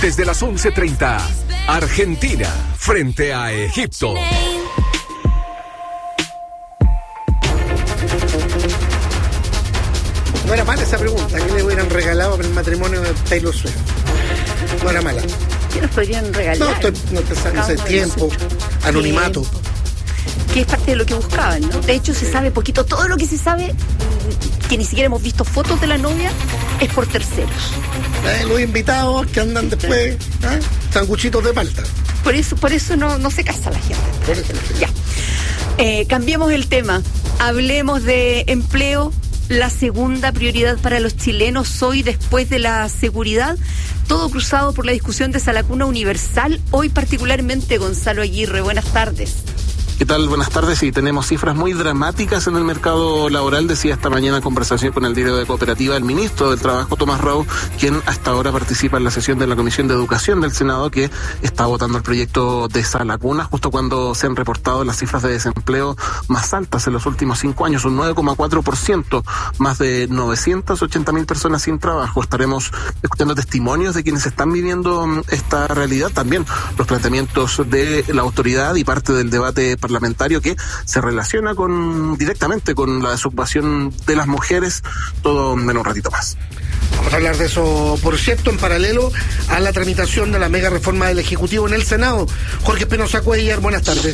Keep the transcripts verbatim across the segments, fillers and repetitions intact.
Desde las once treinta, Argentina frente a Egipto. No era mala esa pregunta, ¿qué le hubieran regalado para el matrimonio de Taylor Swift? No era mala. ¿Qué nos podrían regalar? No, estoy no, pensando, no sé, tiempo, anonimato. Que es parte de lo que buscaban, ¿no? De hecho, se sabe poquito. Todo lo que se sabe, que ni siquiera hemos visto fotos de la novia, es por terceros. Eh, los invitados que andan después, ¿eh? Sanguchitos de palta. Por eso, por eso no, no se casa la gente. Por eso no se casa. Ya. Eh, cambiemos el tema. Hablemos de empleo. La segunda prioridad para los chilenos hoy, después de la seguridad, todo cruzado por la discusión de esa lacuna universal. Hoy particularmente, Gonzalo Aguirre, buenas tardes. ¿Qué tal? Buenas tardes. Sí, tenemos cifras muy dramáticas en el mercado laboral. Decía esta mañana en conversación con el diario de Cooperativa el ministro del Trabajo, Tomás Rau, quien hasta ahora participa en la sesión de la Comisión de Educación del Senado, que está votando el proyecto de esa lacuna, justo cuando se han reportado las cifras de desempleo más altas en los últimos cinco años, un nueve coma cuatro por ciento, más de novecientas ochenta mil personas sin trabajo. Estaremos escuchando testimonios de quienes están viviendo esta realidad, también los planteamientos de la autoridad y parte del debate parlamentario que se relaciona con directamente con la desocupación de las mujeres, todo en un ratito más. Vamos a hablar de eso, por cierto, en paralelo a la tramitación de la mega reforma del Ejecutivo en el Senado. Jorge Espinosa Cuellar, buenas tardes.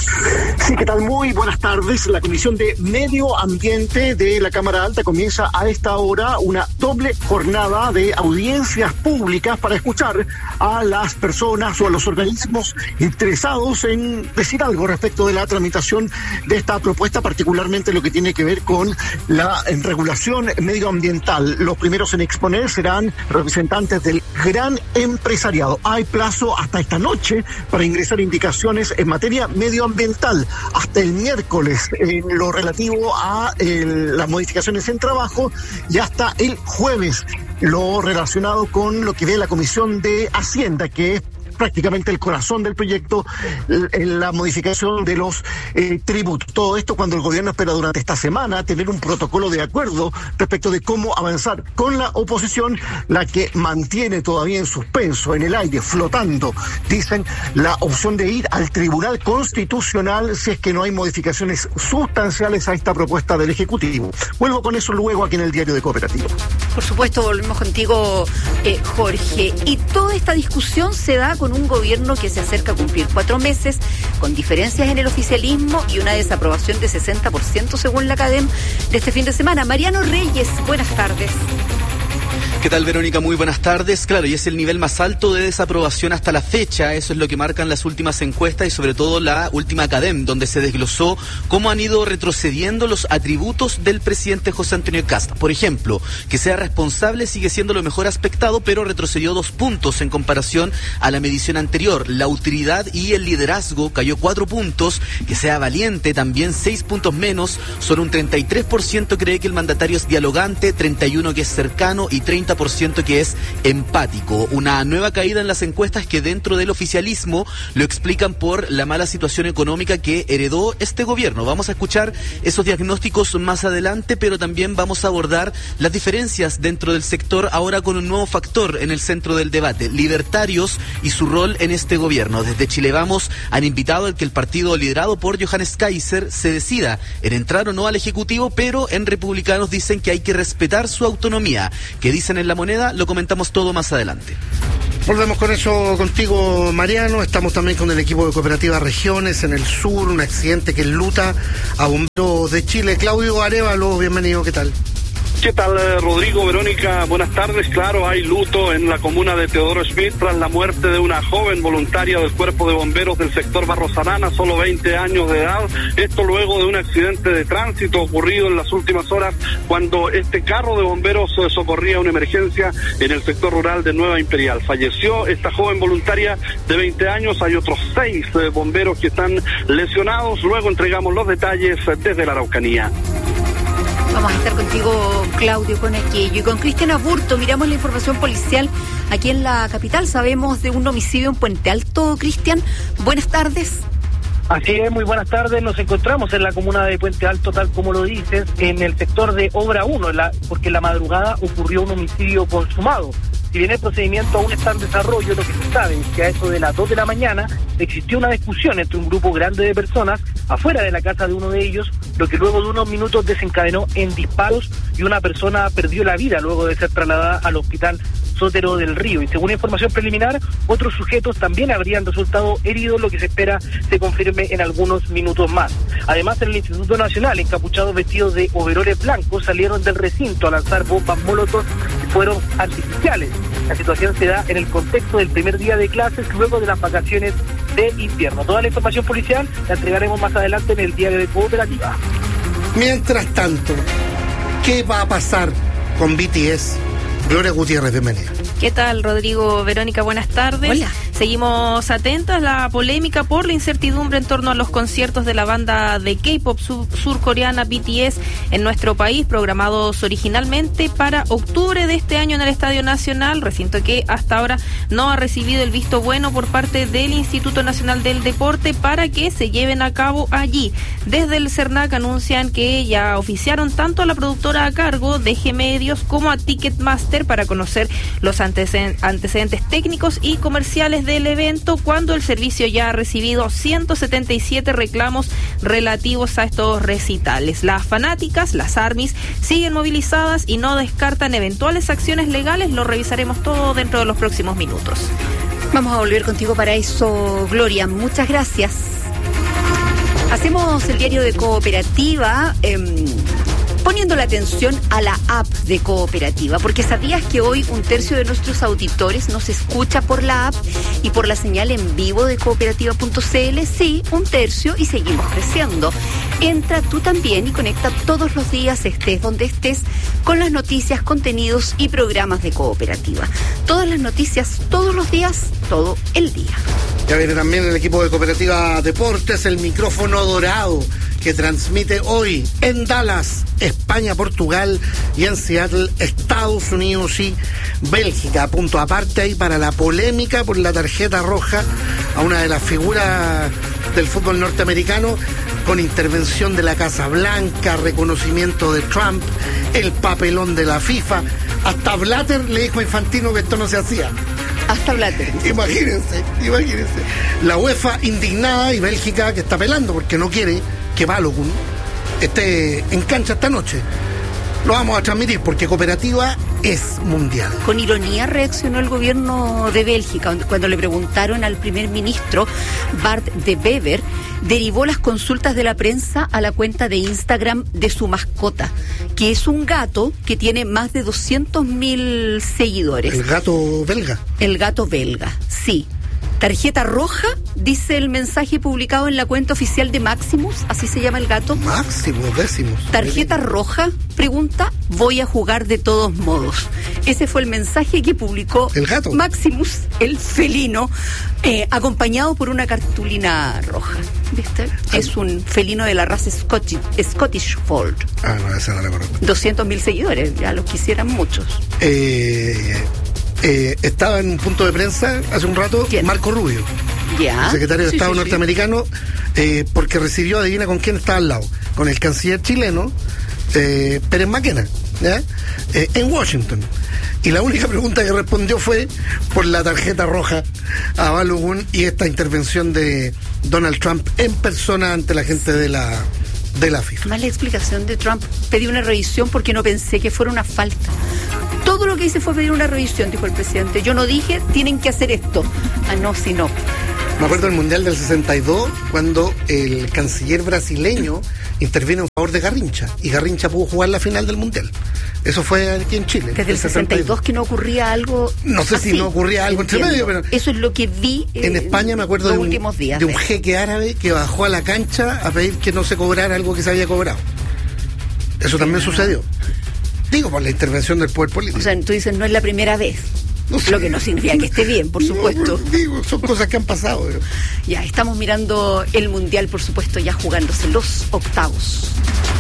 Sí, ¿qué tal? Muy buenas tardes. La Comisión de Medio Ambiente de la Cámara Alta comienza a esta hora una doble jornada de audiencias públicas para escuchar a las personas o a los organismos interesados en decir algo respecto de la tramitación de esta propuesta, particularmente lo que tiene que ver con la regulación medioambiental. Los primeros en exponer serán representantes del gran empresariado. Hay plazo hasta esta noche para ingresar indicaciones en materia medioambiental. Hasta el miércoles en lo relativo a el, las modificaciones en trabajo y hasta el jueves lo relacionado con lo que ve la Comisión de Hacienda, que es prácticamente el corazón del proyecto, en la modificación de los eh, tributos. Todo esto cuando el gobierno espera durante esta semana tener un protocolo de acuerdo respecto de cómo avanzar con la oposición, la que mantiene todavía en suspenso, en el aire, flotando, dicen, la opción de ir al Tribunal Constitucional si es que no hay modificaciones sustanciales a esta propuesta del Ejecutivo. Vuelvo con eso luego aquí en el diario de Cooperativa. Por supuesto, volvemos contigo, eh, Jorge. Y toda esta discusión se da con un gobierno que se acerca a cumplir cuatro meses, con diferencias en el oficialismo y una desaprobación de sesenta por ciento según la CADEM de este fin de semana. Mariano Reyes, buenas tardes. ¿Qué tal, Verónica? Muy buenas tardes. Claro, y es el nivel más alto de desaprobación hasta la fecha. Eso es lo que marcan las últimas encuestas y sobre todo la última CADEM, donde se desglosó cómo han ido retrocediendo los atributos del presidente José Antonio Kast. Por ejemplo, que sea responsable sigue siendo lo mejor aspectado, pero retrocedió dos puntos en comparación a la medición anterior. La utilidad y el liderazgo cayó cuatro puntos. Que sea valiente también seis puntos menos. Solo un treinta y tres por ciento cree que el mandatario es dialogante, treinta y uno por ciento que es cercano y treinta por ciento que es empático. Una nueva caída en las encuestas que dentro del oficialismo lo explican por la mala situación económica que heredó este gobierno. Vamos a escuchar esos diagnósticos más adelante, pero también vamos a abordar las diferencias dentro del sector ahora con un nuevo factor en el centro del debate, libertarios y su rol en este gobierno. Desde Chile Vamos han invitado a que el partido liderado por Johannes Kaiser se decida en entrar o no al Ejecutivo, pero en Republicanos dicen que hay que respetar su autonomía. ¿Qué dicen en La Moneda? Lo comentamos todo más adelante. Volvemos con eso contigo, Mariano. Estamos también con el equipo de Cooperativa Regiones en el sur, un accidente que enluta a bomberos de Chile. Claudio Arévalo, bienvenido, ¿qué tal? ¿Qué tal, Rodrigo, Verónica? Buenas tardes. Claro, hay luto en la comuna de Teodoro Schmidt tras la muerte de una joven voluntaria del Cuerpo de Bomberos del sector Barros Arana, solo veinte años de edad. Esto luego de un accidente de tránsito ocurrido en las últimas horas cuando este carro de bomberos socorría una emergencia en el sector rural de Nueva Imperial. Falleció esta joven voluntaria de veinte años. Hay otros seis bomberos que están lesionados. Luego entregamos los detalles desde la Araucanía. Vamos a estar contigo, Claudio, con aquello. Y con Cristian Aburto, miramos la información policial aquí en la capital. Sabemos de un homicidio en Puente Alto. Cristian, buenas tardes. Así es, muy buenas tardes. Nos encontramos en la comuna de Puente Alto, tal como lo dices, en el sector de Obra uno, la, porque en la madrugada ocurrió un homicidio consumado. Si bien el procedimiento aún está en desarrollo, lo que se sabe es que a eso de las dos de la mañana existió una discusión entre un grupo grande de personas afuera de la casa de uno de ellos, lo que luego de unos minutos desencadenó en disparos y una persona perdió la vida luego de ser trasladada al hospital Sotero del Río. Y según información preliminar, otros sujetos también habrían resultado heridos, lo que se espera se confirme en algunos minutos más. Además, en el Instituto Nacional, encapuchados vestidos de overoles blancos salieron del recinto a lanzar bombas molotov y fueron artificiales. La situación se da en el contexto del primer día de clases luego de las vacaciones de invierno. Toda la información policial la entregaremos más adelante en el diario de Cooperativa. Mientras tanto, ¿qué va a pasar con B T S? Gloria Gutiérrez, bienvenida. ¿Qué tal, Rodrigo? Verónica, buenas tardes. Hola. Seguimos atentas. La polémica por la incertidumbre en torno a los conciertos de la banda de K-pop sur- surcoreana B T S en nuestro país, programados originalmente para octubre de este año en el Estadio Nacional, recinto que hasta ahora no ha recibido el visto bueno por parte del Instituto Nacional del Deporte para que se lleven a cabo allí. Desde el CERNAC anuncian que ya oficiaron tanto a la productora a cargo de G Medios como a Ticketmaster para conocer los antecedentes técnicos y comerciales del evento, cuando el servicio ya ha recibido ciento setenta y siete reclamos relativos a estos recitales. Las fanáticas, las ARMYs, siguen movilizadas y no descartan eventuales acciones legales. Lo revisaremos todo dentro de los próximos minutos. Vamos a volver contigo para eso, Gloria. Muchas gracias. Hacemos el diario de Cooperativa eh, poniendo la atención a la app de Cooperativa, porque ¿sabías que hoy un tercio de nuestros auditores nos escucha por la app y por la señal en vivo de cooperativa punto c l? Sí, un tercio, y seguimos creciendo. Entra tú también y conecta todos los días, estés donde estés, con las noticias, contenidos y programas de Cooperativa. Todas las noticias, todos los días, todo el día. Ya viene también el equipo de Cooperativa Deportes, el micrófono dorado que transmite hoy en Dallas, España, Portugal, y en Seattle, Estados Unidos y Bélgica. Punto aparte ahí para la polémica por la tarjeta roja a una de las figuras del fútbol norteamericano, con intervención de la Casa Blanca, reconocimiento de Trump, el papelón de la FIFA. Hasta Blatter le dijo a Infantino que esto no se hacía. Hasta Blatter. Imagínense, imagínense. La UEFA indignada, y Bélgica que está pelando porque no quiere que Balogun esté en cancha esta noche. Lo vamos a transmitir porque Cooperativa es mundial. Con ironía reaccionó el gobierno de Bélgica cuando le preguntaron al primer ministro Bart de Wever, derivó las consultas de la prensa a la cuenta de Instagram de su mascota, que es un gato que tiene más de doscientos mil seguidores. El gato belga. El gato belga, sí. Tarjeta roja, dice el mensaje publicado en la cuenta oficial de Maximus, así se llama el gato. Maximus, décimos. Tarjeta roja, pregunta, voy a jugar de todos modos. Ese fue el mensaje que publicó el gato Maximus, el felino, eh, acompañado por una cartulina roja. ¿Viste? Ah. Es un felino de la raza Scottish, Scottish Fold. Ah, no, esa no la conozco. doscientos mil seguidores, ya los quisieran muchos. Eh... Eh, estaba en un punto de prensa hace un rato. ¿Quién? Marco Rubio, ya, el secretario de sí, Estado sí, norteamericano, sí. Eh, porque recibió, adivina con quién estaba al lado, con el canciller chileno, eh, Pérez Maquena, ¿ya? Eh, en Washington. Y la única pregunta que respondió fue por la tarjeta roja a Balogun y esta intervención de Donald Trump en persona ante la gente de la de la FIFA. Más la explicación de Trump: pedí una revisión porque no pensé que fuera una falta. Todo lo que hice fue pedir una revisión, dijo el presidente. Yo no dije, tienen que hacer esto. Ah, no, si no. Me acuerdo del Mundial del sesenta y dos, cuando el canciller brasileño intervino en favor de Garrincha, y Garrincha pudo jugar la final del Mundial. Eso fue aquí en Chile. Desde el sesenta y dos que no ocurría algo. No sé así, si no ocurría algo entre medio, pero eso es lo que vi eh, en España. Me acuerdo los de un, últimos días de un de jeque árabe que bajó a la cancha a pedir que no se cobrara algo que se había cobrado. Eso también sucedió. Digo, por la intervención del poder político. O sea, tú dices, no es la primera vez. No sé. Lo que no significa que esté bien, por supuesto. No, digo, son cosas que han pasado. Pero... Ya, estamos mirando el Mundial, por supuesto, ya jugándose los octavos.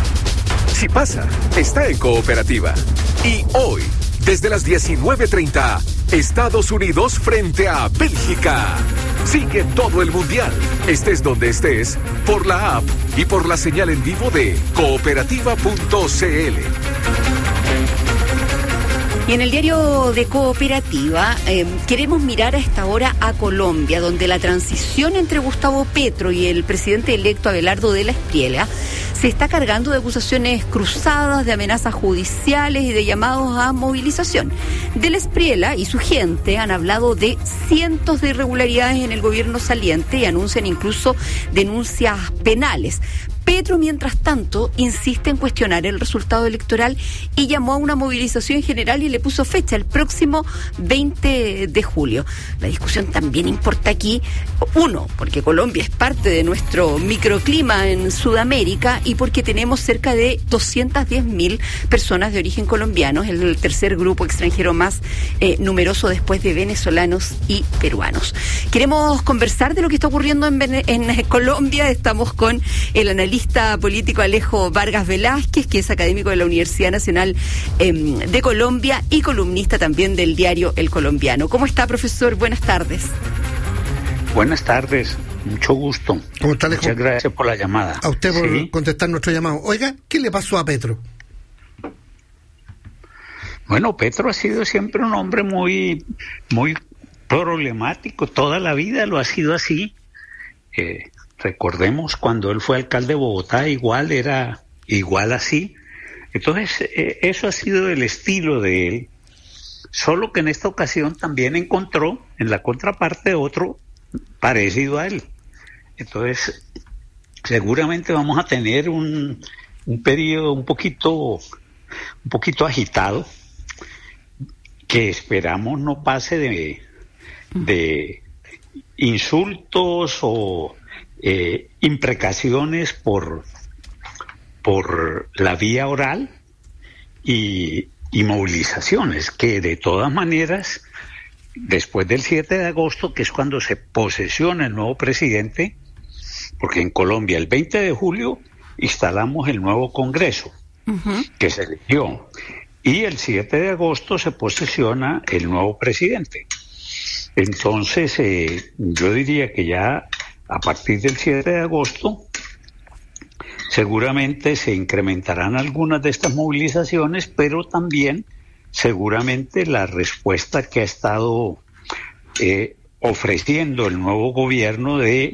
Si pasa, está en Cooperativa. Y hoy, desde las diecinueve treinta, Estados Unidos frente a Bélgica. Sigue todo el Mundial, estés donde estés, por la app y por la señal en vivo de cooperativa punto c l. Y en el diario de Cooperativa eh, queremos mirar a esta hora a Colombia, donde la transición entre Gustavo Petro y el presidente electo Abelardo de la Espriella se está cargando de acusaciones cruzadas, de amenazas judiciales y de llamados a movilización. De la Espriella y su gente han hablado de cientos de irregularidades en el gobierno saliente y anuncian incluso denuncias penales. Petro, mientras tanto, insiste en cuestionar el resultado electoral y llamó a una movilización general y le puso fecha, el próximo veinte de julio. La discusión también importa aquí, uno, porque Colombia es parte de nuestro microclima en Sudamérica y porque tenemos cerca de doscientas diez mil personas de origen colombiano, el tercer grupo extranjero más eh, numeroso después de venezolanos y peruanos. Queremos conversar de lo que está ocurriendo en, en Colombia. Estamos con el analista político Alejo Vargas Velázquez, que es académico de la Universidad Nacional eh, de Colombia y columnista también del diario El Colombiano. ¿Cómo está, profesor? Buenas tardes. Buenas tardes, mucho gusto. ¿Cómo está, Alejo? Muchas gracias por la llamada. A usted por ¿Sí? contestar nuestro llamado. Oiga, ¿qué le pasó a Petro? Bueno, Petro ha sido siempre un hombre muy, muy problemático, toda la vida lo ha sido así. Eh, Recordemos cuando él fue alcalde de Bogotá, igual era igual así. Entonces, eh, eso ha sido el estilo de él. Solo que en esta ocasión también encontró en la contraparte otro parecido a él. Entonces, seguramente vamos a tener un, un periodo un poquito, un poquito agitado, que esperamos no pase de, de insultos o Eh, imprecaciones por por la vía oral y, y movilizaciones que de todas maneras después del siete de agosto, que es cuando se posesiona el nuevo presidente, porque en Colombia el veinte de julio instalamos el nuevo Congreso uh-huh. que se eligió y el siete de agosto se posesiona el nuevo presidente. Entonces eh, yo diría que ya a partir del siete de agosto, seguramente se incrementarán algunas de estas movilizaciones, pero también seguramente la respuesta que ha estado eh, ofreciendo el nuevo gobierno de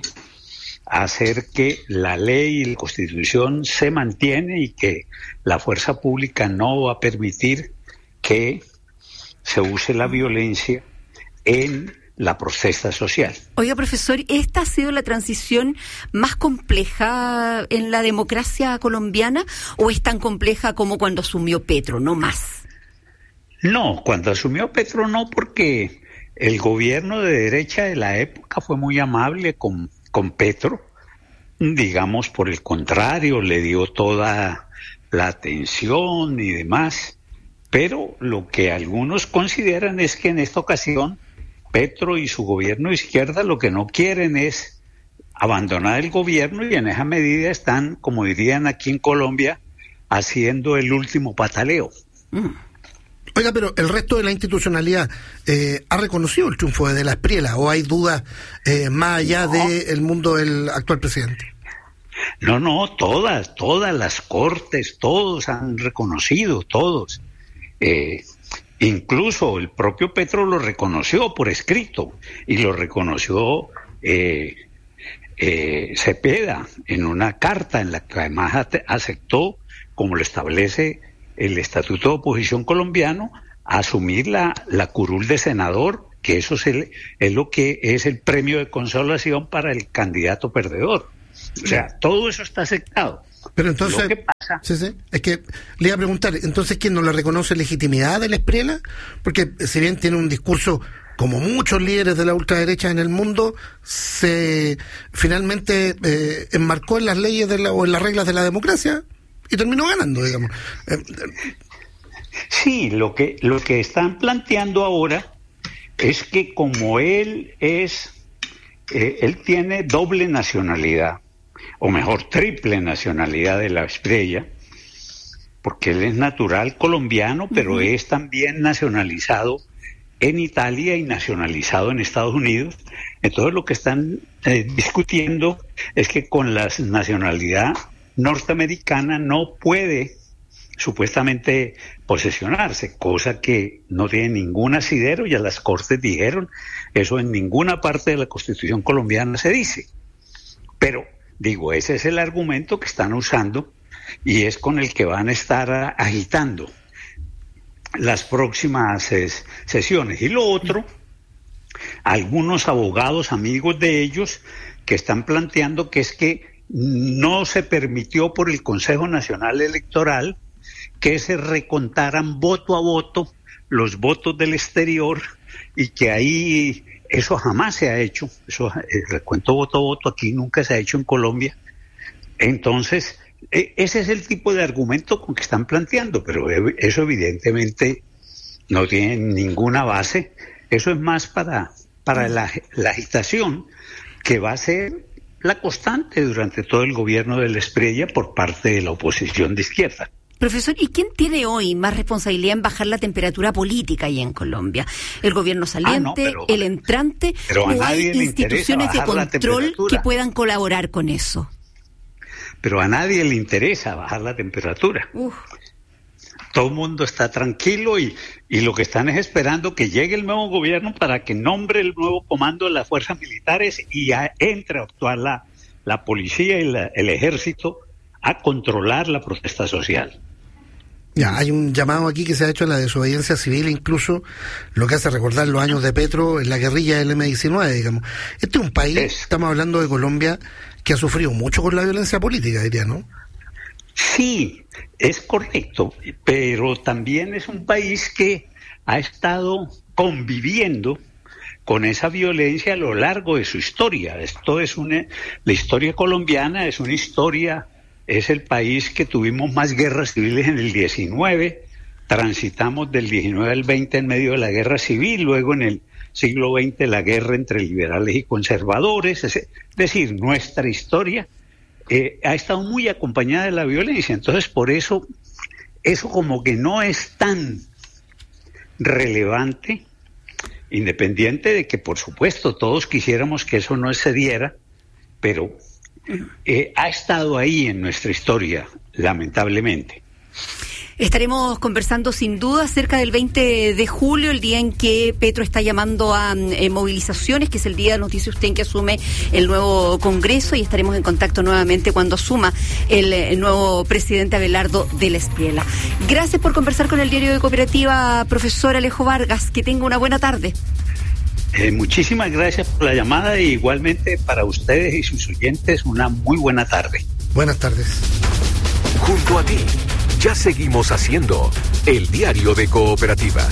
hacer que la ley y la Constitución se mantiene y que la fuerza pública no va a permitir que se use la violencia en la protesta social. Oiga, profesor, ¿esta ha sido la transición más compleja en la democracia colombiana o es tan compleja como cuando asumió Petro, no más? No, cuando asumió Petro no, porque el gobierno de derecha de la época fue muy amable con, con Petro, digamos, por el contrario, le dio toda la atención y demás, pero lo que algunos consideran es que en esta ocasión Petro y su gobierno de izquierda lo que no quieren es abandonar el gobierno y en esa medida están, como dirían aquí en Colombia, haciendo el último pataleo. Mm. Oiga, pero el resto de la institucionalidad eh, ha reconocido el triunfo de la Espriella o hay dudas eh, más allá no. del mundo del actual presidente. No, no, todas, todas las cortes, todos han reconocido, todos. Eh, Incluso el propio Petro lo reconoció por escrito y lo reconoció eh, eh, Cepeda en una carta en la que además aceptó, como lo establece el Estatuto de Oposición colombiano, asumir la, la curul de senador, que eso es, el, es lo que es el premio de consolación para el candidato perdedor. O sea, todo eso está aceptado. Pero entonces, lo que pasa, sí, sí, es que le iba a preguntar, entonces, ¿quién no le reconoce legitimidad de la Espriella? Porque si bien tiene un discurso, como muchos líderes de la ultraderecha en el mundo, se finalmente eh, enmarcó en las leyes de la, o en las reglas de la democracia y terminó ganando, digamos. Eh, sí, lo que, lo que están planteando ahora es que como él es, eh, él tiene doble nacionalidad, o mejor, triple nacionalidad de la Espriella, porque él es natural colombiano, pero uh-huh. es también nacionalizado en Italia y nacionalizado en Estados Unidos. Entonces lo que están eh, discutiendo es que con la nacionalidad norteamericana no puede supuestamente posesionarse, cosa que no tiene ningún asidero, ya las Cortes dijeron, eso en ninguna parte de la Constitución colombiana se dice. Pero, digo, ese es el argumento que están usando y es con el que van a estar agitando las próximas ses- sesiones. Y lo otro, algunos abogados amigos de ellos que están planteando que es que no se permitió por el Consejo Nacional Electoral que se recontaran voto a voto los votos del exterior y que ahí eso jamás se ha hecho, eso, el recuento voto a voto aquí nunca se ha hecho en Colombia. Entonces, ese es el tipo de argumento con que están planteando, pero eso evidentemente no tiene ninguna base. Eso es más para, para la, la agitación que va a ser la constante durante todo el gobierno de la Espriella por parte de la oposición de izquierda. Profesor, ¿y quién tiene hoy más responsabilidad en bajar la temperatura política ahí en Colombia? ¿El gobierno saliente, ah, no, pero, el entrante, o hay instituciones de control que puedan colaborar con eso? Pero a nadie le interesa bajar la temperatura. Uf. Todo el mundo está tranquilo y, y lo que están es esperando que llegue el nuevo gobierno para que nombre el nuevo comando de las fuerzas militares y a, entre a actuar la, la policía y la, el ejército a controlar la protesta social. Ya, hay un llamado aquí que se ha hecho a la desobediencia civil, incluso lo que hace recordar los años de Petro en la guerrilla del eme diecinueve, digamos. Este es un país, es. estamos hablando de Colombia, que ha sufrido mucho con la violencia política, diría, ¿no? Sí, es correcto, pero también es un país que ha estado conviviendo con esa violencia a lo largo de su historia. Esto es una, la historia colombiana es una historia, es el país que tuvimos más guerras civiles en el diecinueve, transitamos del diecinueve al veinte en medio de la guerra civil, luego en el siglo veinte la guerra entre liberales y conservadores, es decir, nuestra historia eh, ha estado muy acompañada de la violencia, entonces por eso, eso como que no es tan relevante, independiente de que por supuesto todos quisiéramos que eso no se diera, pero eh, ha estado ahí en nuestra historia, lamentablemente. Estaremos conversando sin duda acerca del veinte de julio, el día en que Petro está llamando a eh, movilizaciones, que es el día, noticia usted, en que asume el nuevo Congreso, y estaremos en contacto nuevamente cuando asuma el, el nuevo presidente Abelardo de la Espriella. Gracias por conversar con el Diario de Cooperativa, profesor Alejo Vargas. Que tenga una buena tarde. Eh, muchísimas gracias por la llamada, e igualmente para ustedes y sus oyentes una muy buena tarde. Buenas tardes. Junto a ti, ya seguimos haciendo el Diario de Cooperativa.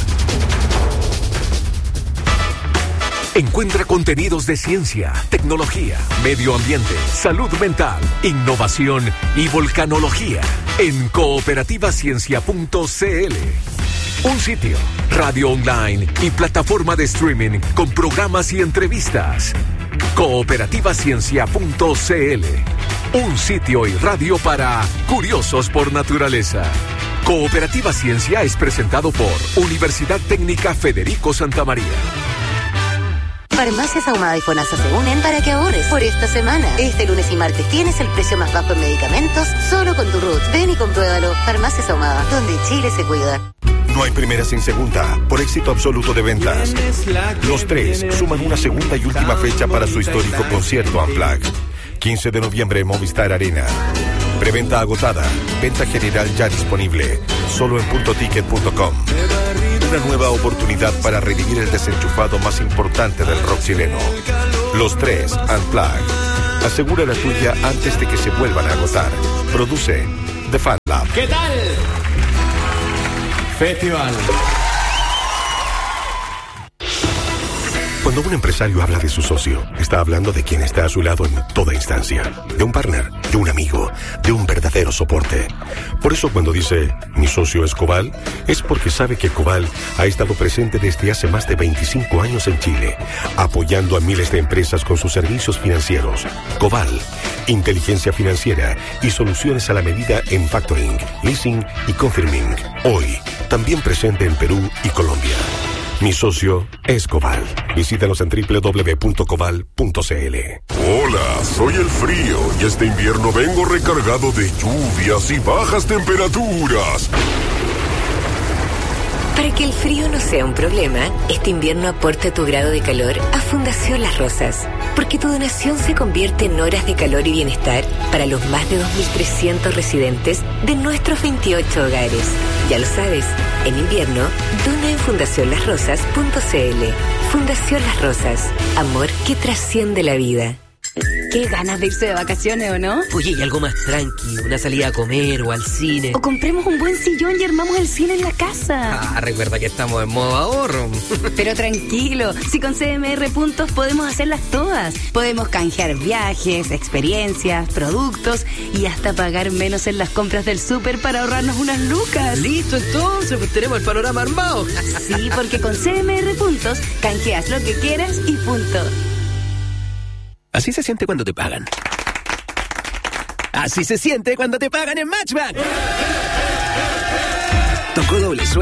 Encuentra contenidos de ciencia, tecnología, medio ambiente, salud mental, innovación y volcanología en cooperativa ciencia punto c l. Un sitio, radio online y plataforma de streaming con programas y entrevistas. cooperativa ciencia punto c l. Un sitio y radio para curiosos por naturaleza. Cooperativa Ciencia es presentado por Universidad Técnica Federico Santa María. Farmacias Ahumada y FONASA se unen para que ahorres por esta semana. Este lunes y martes tienes el precio más bajo en medicamentos solo con tu R U T. Ven y compruébalo. Farmacias Ahumada, donde Chile se cuida. No hay primera sin segunda, por éxito absoluto de ventas. Los Tres suman una segunda y última fecha para su histórico concierto Unplugged. quince de noviembre en Movistar Arena. Preventa agotada, venta general ya disponible, solo en punto ticket punto com. Una nueva oportunidad para revivir el desenchufado más importante del rock chileno. Los Tres Unplugged. Asegura la tuya antes de que se vuelvan a agotar. Produce The Fan Lab. ¿Qué tal? Festival. Cuando un empresario habla de su socio, está hablando de quien está a su lado en toda instancia. De un partner, de un amigo, de un verdadero soporte. Por eso cuando dice, mi socio es Cobal, es porque sabe que Cobal ha estado presente desde hace más de veinticinco años en Chile, apoyando a miles de empresas con sus servicios financieros. Cobal, inteligencia financiera y soluciones a la medida en factoring, leasing y confirming. Hoy, también presente en Perú y Colombia. Mi socio es Coval. Visítanos en doble u doble u doble u punto coval punto c l. Hola, soy el frío y este invierno vengo recargado de lluvias y bajas temperaturas. Para que el frío no sea un problema, este invierno aporta tu grado de calor a Fundación Las Rosas, porque tu donación se convierte en horas de calor y bienestar para los más de dos mil trescientos residentes de nuestros veintiocho hogares. Ya lo sabes, en invierno, dona en fundación las rosas punto c l. Fundación Las Rosas, amor que trasciende la vida. Qué ganas de irse de vacaciones, ¿o no? Oye, y algo más tranqui, una salida a comer o al cine. O compremos un buen sillón y armamos el cine en la casa. Ah, recuerda que estamos en modo ahorro. Pero tranquilo, si con C M R Puntos podemos hacerlas todas. Podemos canjear viajes, experiencias, productos y hasta pagar menos en las compras del súper para ahorrarnos unas lucas. Listo, entonces, pues tenemos el panorama armado. Sí, porque con C M R Puntos canjeas lo que quieras y punto. Así se siente cuando te pagan. Así se siente cuando te pagan en Matchback. Tocó doble suerte.